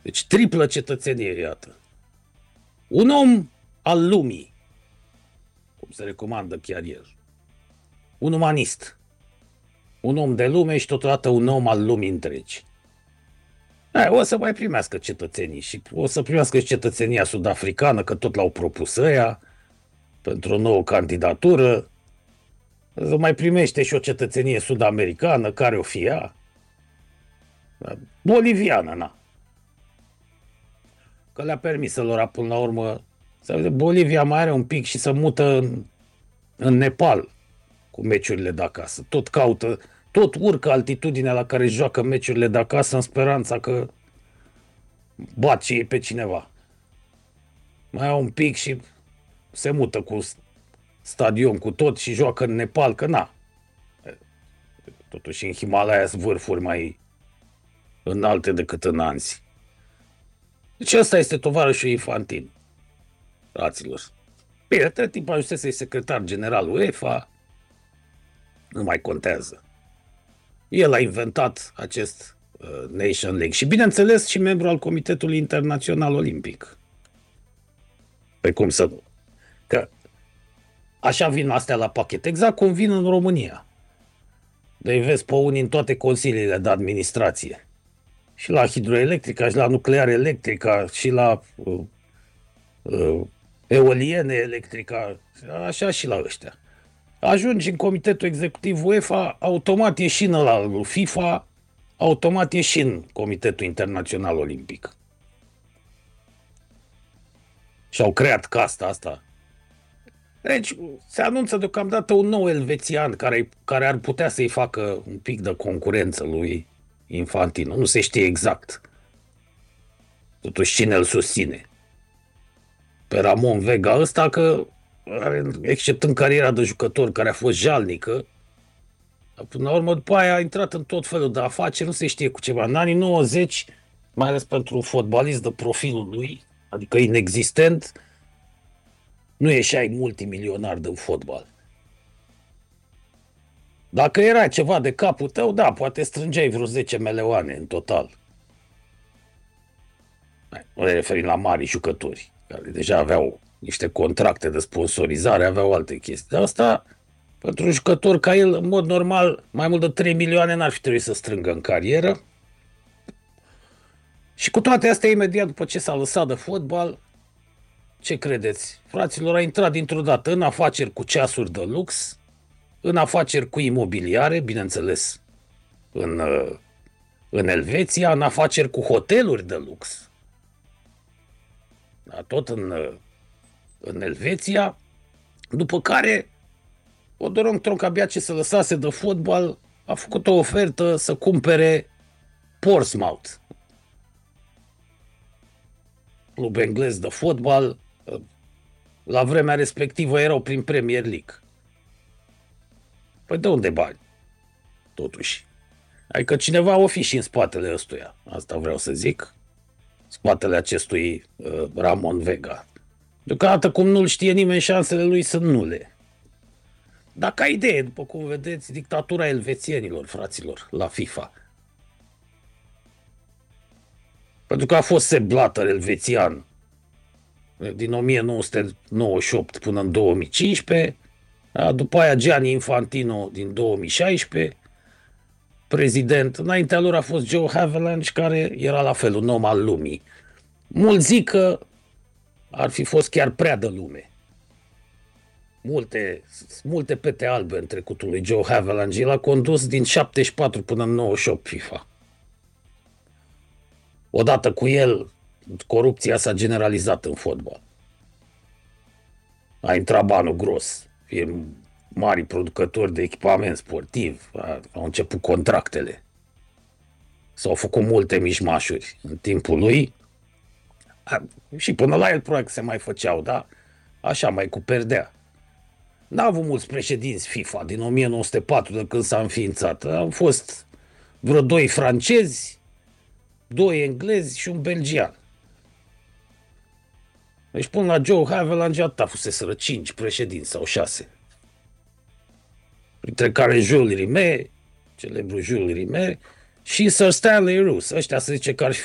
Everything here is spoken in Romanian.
Deci triplă cetățenie, iată. Un om al lumii, cum se recomandă chiar el. Un umanist. Un om de lume și totodată un om al lumii întregi. O să mai primească cetățenii și o să primească și cetățenia sud-africană, că tot l-au propus ăia pentru o nouă candidatură. Să mai primește și o cetățenie sud-americană, care o fi ea. Boliviană, na. Că le-a permis lor până la urmă. Bolivia mai are un pic și să mută în Nepal cu meciurile de acasă. Tot caută, tot urcă altitudinea la care joacă meciurile de acasă în speranța că bat și ei pe cineva. Mai au un pic și se mută cu stadion cu tot și joacă în Nepal, că na. Totuși în Himalaya sunt vârfuri mai înalte decât în Anzi. Deci ăsta este tovarășul Infantino, fraților. Bine, atât timp ajunsese secretar general UEFA, nu mai contează. El a inventat acest Nation League și, bineînțeles, și membru al Comitetului Internațional Olimpic. Pe cum să nu? Că așa vin astea la pachet, exact cum vin în România. De-i vezi pe unii în toate consiliile de administrație. Și la hidroelectrica, și la nuclear electrica, și la eoliene electrica, așa și la ăștia. Ajungi în comitetul executiv UEFA, automat ieși în ăla lui FIFA, automat ieși în Comitetul Internațional Olimpic. Și au creat casta asta. Deci se anunță deocamdată un nou elvețian care ar putea să-i facă un pic de concurență lui Infantino. Nu se știe exact. Totuși cine îl susține? Pe Ramon Vega ăsta, că exceptând cariera de jucător care a fost jalnică, până la urmă după aia a intrat în tot felul de afaceri, nu se știe cu ceva. În anii 90, mai ales pentru un fotbalist de profilul lui, adică inexistent, nu ieșeai multimilionar din fotbal. Dacă era ceva de capul tău, da, poate strângeai vreo 10 meleoane în total. Nu ne referim la mari jucători, care deja aveau niște contracte de sponsorizare, aveau alte chestii. Dar asta, pentru un jucător ca el, în mod normal, mai mult de 3 milioane n-ar fi trebuit să strângă în carieră. Și cu toate astea, imediat după ce s-a lăsat de fotbal, ce credeți? Fraților, a intrat dintr-o dată în afaceri cu ceasuri de lux, în afaceri cu imobiliare, bineînțeles, în Elveția, în afaceri cu hoteluri de lux. Da, tot în Elveția, după care Odorong Tronc, abia ce se lăsase de fotbal, a făcut o ofertă să cumpere Portsmouth, club englez de fotbal. La vremea respectivă erau prin Premier League. Păi de unde bani? Totuși. Adică cineva o fi și în spatele ăstuia. Asta vreau să zic. Spatele acestui Ramon Vega. Deocamdată, cum nu-l știe nimeni, șansele lui sunt nule. Dar ca idee, după cum vedeți, dictatura elvețienilor, fraților, la FIFA. Pentru că a fost Sepp Blatter elvețian din 1998 până în 2015, după aia Gianni Infantino din 2016, prezident. Înaintea lor a fost Joe Havelange, care era la fel un om al lumii. Mulți zic că ar fi fost chiar prea de lume. Multe pete albe în trecutul lui Joe Havelange. El a condus din 74 până în 98 FIFA. Odată cu el, corupția s-a generalizat în fotbal. A intrat banul gros. Mari producători de echipament sportiv au început contractele. S-au făcut multe mișmașuri în timpul lui. Și până la el probabil că se mai făceau, da? Așa, mai cu perdea. N-a avut mulți președinți FIFA din 1904, de când s-a înființat. Au fost vreo 2 francezi, 2 englezi și un belgian. Deci până la Joe Havelange atâta fuseseră 5 președinți sau 6. Printre care Jules Rimet, celebrul Jules Rimet, și Sir Stanley Roose. Ăștia se zice că ar fi